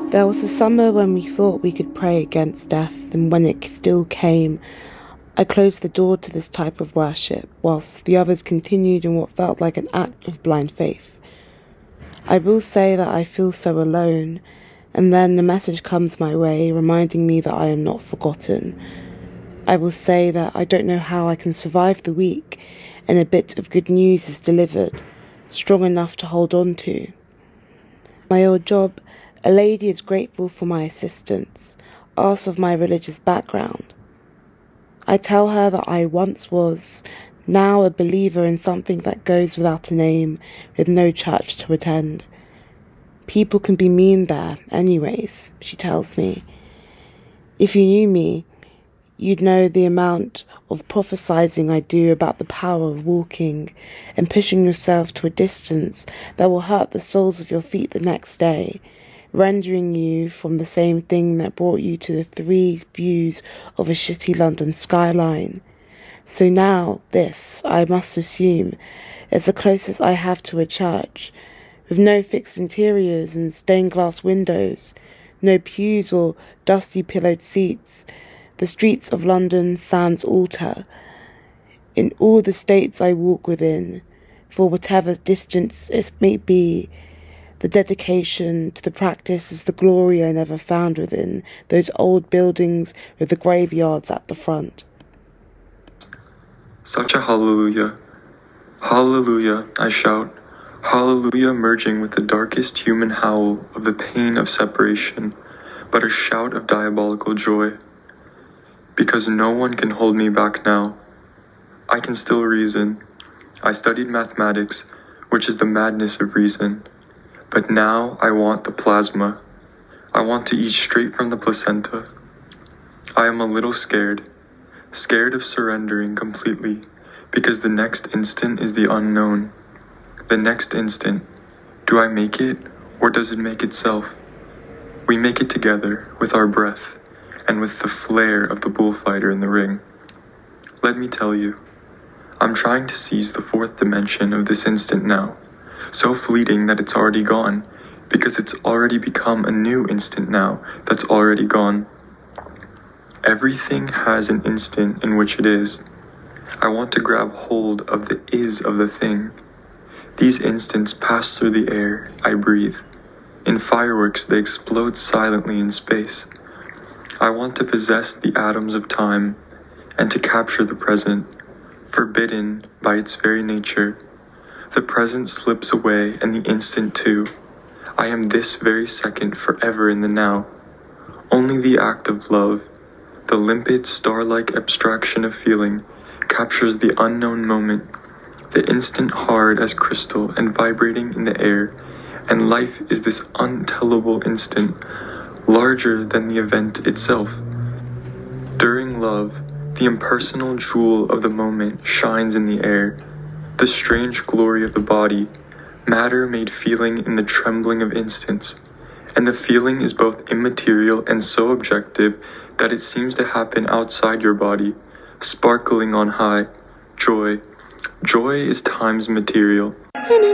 There was a summer when we thought we could pray against death, and when it still came, I closed the door to this type of worship, whilst the others continued in what felt like an act of blind faith. I will say that I feel so alone, and then the message comes my way, reminding me that I am not forgotten. I will say that I don't know how I can survive the week, and a bit of good news is delivered, strong enough to hold on to. My old job, a lady is grateful for my assistance, asks of my religious background. I tell her that I once was, now a believer in something that goes without a name, with no church to attend. People can be mean there, anyways, she tells me. If you knew me, you'd know the amount of prophesizing I do about the power of walking and pushing yourself to a distance that will hurt the soles of your feet the next day, rendering you from the same thing that brought you to the 3 views of a shitty London skyline. So now this, I must assume, is the closest I have to a church, with no fixed interiors and stained glass windows, no pews or dusty pillowed seats. The streets of London sans altar, in all the states I walk within, for whatever distance it may be, the dedication to the practice is the glory I never found within those old buildings with the graveyards at the front. Such a hallelujah. Hallelujah, I shout. Hallelujah, merging with the darkest human howl of the pain of separation, but a shout of diabolical joy. Because no one can hold me back now. I can still reason. I studied mathematics, which is the madness of reason. But now I want the plasma. I want to eat straight from the placenta. I am a little scared of surrendering completely, because the next instant is the unknown. The next instant, do I make it, or does it make itself? We make it together, with our breath, and with the flair of the bullfighter in the ring. Let me tell you, I'm trying to seize the 4th dimension of this instant now, so fleeting that it's already gone, because it's already become a new instant now that's already gone. Everything has an instant in which it is. I want to grab hold of the is of the thing. These instants pass through the air I breathe. In fireworks they explode silently in space. I want to possess the atoms of time and to capture the present, forbidden by its very nature. The present slips away and the instant too. I am this very second forever in the now. Only the act of love, the limpid star-like abstraction of feeling, captures the unknown moment, the instant hard as crystal and vibrating in the air, and life is this untellable instant, larger than the event itself. During love, the impersonal jewel of the moment shines in the air, the strange glory of the body, matter made feeling in the trembling of instants, and the feeling is both immaterial and so objective that it seems to happen outside your body, sparkling on high. Joy is time's material.